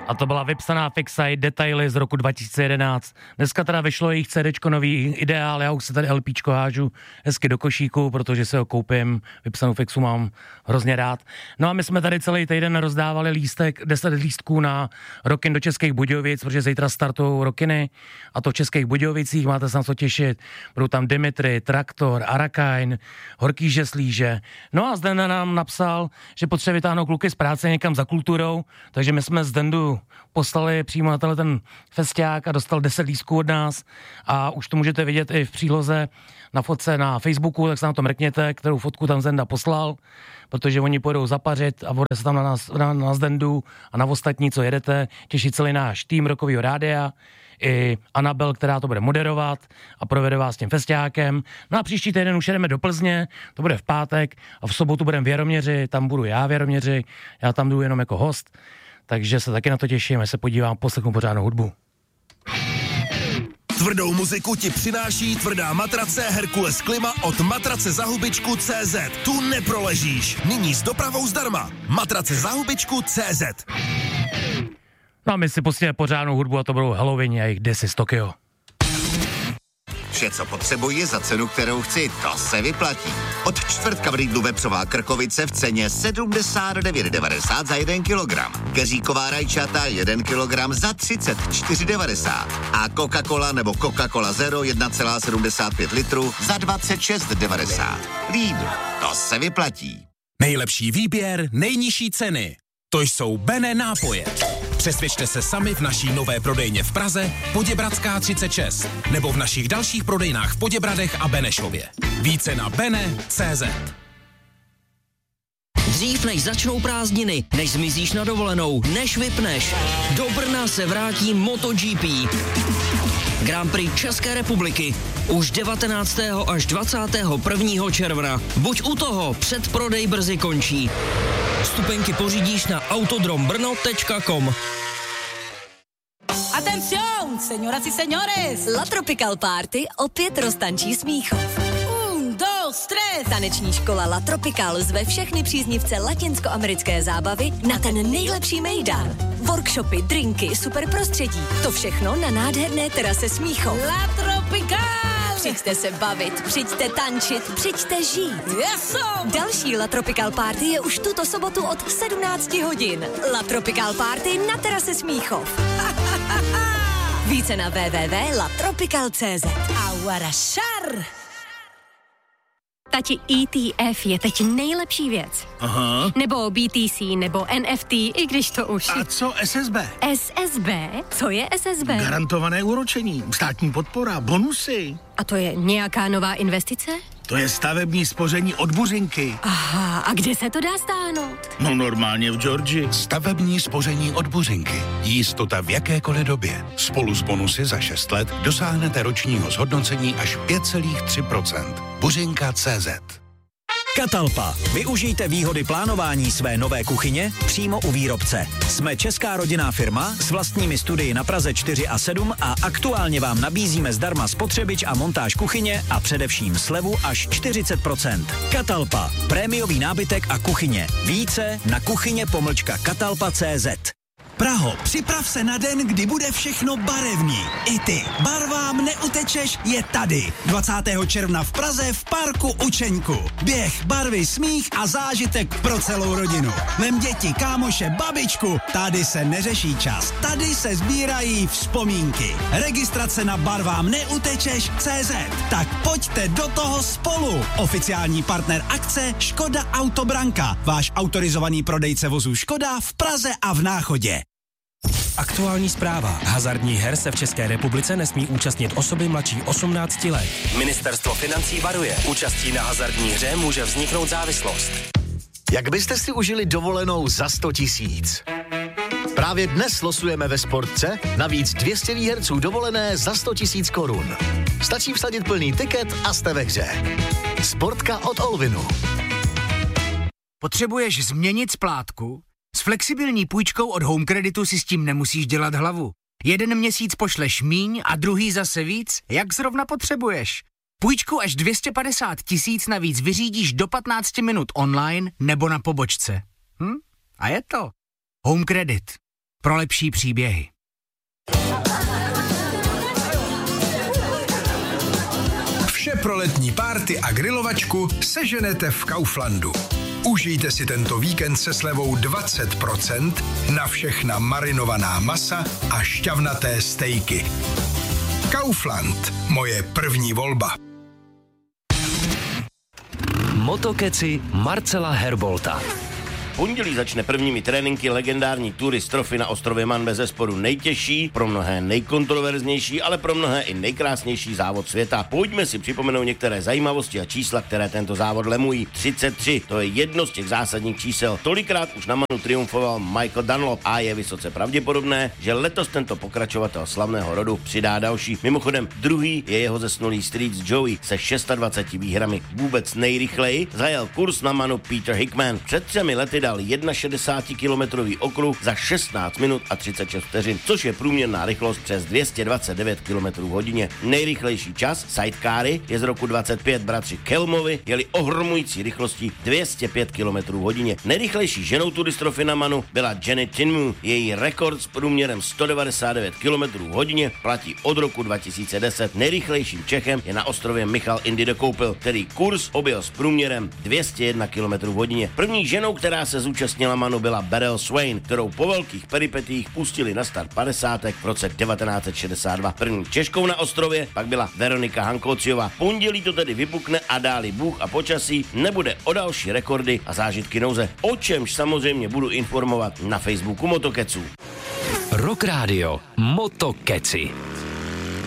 A to byla vypsaná Fixite, detaily z roku 2011. Dneska teda vyšlo jejich CDčko nový Ideál, já už se tady LPčko hážu hezky do košíku, protože se ho koupím, vypsanou Fixu mám hrozně rád. No a my jsme tady celý týden rozdávali 10 lístků na Rockin do Českých Budějovic, protože zítra startují Rockiny a to v Českých Budějovicích, máte se na co těšit. Budou tam Dimitri, Traktor, Arakajn, Horký Žeslíže. No a Zdenda nám napsal, že potřebuje vytáhnout kluky z práce někam za kulturou, takže my jsme Zdendu poslali přímo na ten festiák a dostal 10 lístků od nás a už to můžete vidět i v příloze na fotce na Facebooku, tak se na to mrkněte, kterou fotku tam Zdenda poslal, protože oni pojedou zapařit a bude se tam na Zdendu a na ostatní, co jedete, těší celý náš tým Rockovýho rádia, i Anabel, která to bude moderovat a provede vás tím festiákem. No a příští týden už jedeme do Plzně, to bude v pátek a v sobotu budeme v Jaroměři, tam budu já v Jaroměři, já tam jdu jenom jako host, takže se taky na to těším, až se podívám, poslechnu pořádnou hudbu. Tvrdou muziku ti přináší tvrdá matrace Herkules Klima od matracezahubičku.cz. Tu neproležíš. Nyní s dopravou zdarma. Matracezahubičku.cz. No a my si pustíme pořádnou hudbu a to budou Halloween a jejich This is Tokyo. Vše, co potřebuji za cenu, kterou chci, to se vyplatí. Od čtvrtka v Lidlu vepřová krkovice v ceně 79,90 za 1 kilogram. Keříková rajčata 1 kilogram za 34,90. A Coca-Cola nebo Coca-Cola Zero 1,75 litru za 26,90. Lidl, to se vyplatí. Nejlepší výběr, nejnižší ceny. To jsou Bene nápoje. Přesvědčte se sami v naší nové prodejně v Praze, Poděbradská 36, nebo v našich dalších prodejnách v Poděbradech a Benešově. Více na bene.cz. Dřív než začnou prázdniny, než zmizíš na dovolenou, než vypneš, do Brna se vrátí MotoGP. Grand Prix České republiky už 19. až 21. června. Buď u toho, předprodej brzy končí. Vstupenky pořídíš na autodrombrno.com. Atención, señoras y señores. La Tropical Party opět roztančí Smíchov. 1, 2, 3. Taneční škola La Tropical zve všechny příznivce latinskoamerické zábavy na ten nejlepší mejdan. Workshopy, drinky, super prostředí. To všechno na nádherné terase Smíchov. La Tropical. Přijďte se bavit, přijďte tančit, přijďte žít. Yeso. Další La Tropical Party je už tuto sobotu od 17 hodin. La Tropical Party na terase Smíchov. Více na www.latropical.cz. Aguarašar. Tati, ETF je teď nejlepší věc. Aha. Nebo BTC, nebo NFT, i když to už... A co SSB? SSB? Co je SSB? Garantované úročení, státní podpora, bonusy. A to je nějaká nová investice? To je stavební spoření od Buřinky. Aha, a kde se to dá stáhnout? No normálně v Georgii. Stavební spoření od Buřinky. Jistota v jakékoliv době. Spolu s bonusy za 6 let dosáhnete ročního zhodnocení až 5,3%. Buřinka.cz. Catalpa. Využijte výhody plánování své nové kuchyně přímo u výrobce. Jsme česká rodinná firma s vlastními studii na Praze 4 a 7 a aktuálně vám nabízíme zdarma spotřebič a montáž kuchyně a především slevu až 40%. Catalpa. Prémiový nábytek a kuchyně. Více na kuchyně-catalpa.cz. Praho, připrav se na den, kdy bude všechno barevný. I ty. Barvám neutečeš je tady. 20. června v Praze v parku Učeňku. Běh, barvy, smích a zážitek pro celou rodinu. Vem děti, kámoše, babičku. Tady se neřeší čas. Tady se sbírají vzpomínky. Registrace na barvám neutečeš.cz. Tak pojďte do toho spolu. Oficiální partner akce Škoda Autobranka. Váš autorizovaný prodejce vozů Škoda v Praze a v Náchodě. Aktuální zpráva. Hazardních her se v České republice nesmí účastnit osoby mladší 18 let. Ministerstvo financí varuje. Účastí na hazardní hře může vzniknout závislost. Jak byste si užili dovolenou za 100 000? Právě dnes losujeme ve Sportce navíc 200 výherců dovolené za 100 000 korun. Stačí vsadit plný tiket a jste ve hře. Sportka od Olvinu. Potřebuješ změnit splátku? S flexibilní půjčkou od Home Creditu si s tím nemusíš dělat hlavu. Jeden měsíc pošleš míň a druhý zase víc, jak zrovna potřebuješ. Půjčku až 250 000 navíc vyřídíš do 15 minut online nebo na pobočce. A je to Home Credit. pro lepší příběhy. Vše pro letní párty a grilovačku seženete v Kauflandu. Užijte si tento víkend se slevou 20% na všechna marinovaná masa a šťavnaté stejky. Kaufland, moje první volba. Motokeci Marcela Herbolta. Pondělí začne prvními tréninky legendární tury Strofy na ostrově Man, bezesporu nejtěžší, pro mnohé nejkontroverznější, ale pro mnohé i nejkrásnější závod světa. Pojďme si připomenout některé zajímavosti a čísla, které tento závod lemují. 33, to je jedno z těch zásadních čísel. Tolikrát už na Manu triumfoval Michael Dunlop a je vysoce pravděpodobné, že letos tento pokračovatel slavného rodu přidá další. Mimochodem, druhý je jeho zesnulý strýc Joey se 26 výhrami. Vůbec nejrychleji zajel kurz na Manu Peter Hickman. Před 3 lety dal 61-kilometrový okruh za 16 minut a 36 vteřin, což je průměrná rychlost přes 229 km hodině. Nejrychlejší čas sidecary je z roku 25. Bratři Kelmovi jeli ohromující rychlostí 205 km hodině. Nejrychlejší ženou tury Strofy na Manu byla Jenny Tinmu. Její rekord s průměrem 199 km hodině platí od roku 2010. Nejrychlejším Čechem je na ostrově Michal Indy de Koupil, který kurz objel s průměrem 201 km hodině. První ženou, která se zúčastnila Manu, byla Beryl Swain, kterou po velkých peripetích pustili na start 50. v roce 1962. První Češkou na ostrově pak byla Veronika Hankociová. Pondělí to tedy vypukne a dáli Bůh a počasí nebude o další rekordy a zážitky nouze, o čemž samozřejmě budu informovat na Facebooku Motokeců. Rock Radio Motokeci.